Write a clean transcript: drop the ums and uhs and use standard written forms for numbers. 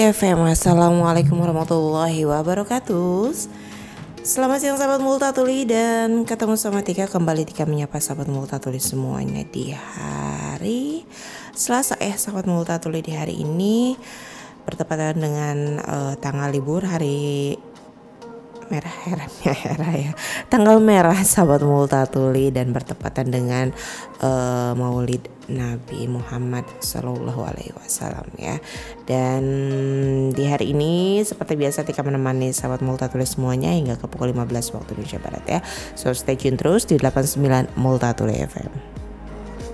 FM. Assalamualaikum warahmatullahi wabarakatuh. Selamat siang sahabat Multatuli, dan ketemu sama Tika kembali. Tika menyapa sahabat Multatuli semuanya di hari Selasa sahabat Multatuli. Di hari ini bertepatan dengan tanggal libur, hari merah ya, tanggal merah sahabat Multatuli, dan bertepatan dengan Maulid Nabi Muhammad Sallallahu Alaihi Wasallam ya. Dan di hari ini seperti biasa Tika menemani sahabat Multatuli semuanya hingga ke pukul 15 waktu Indonesia Barat ya. So stay tune terus di 89 Multatuli FM.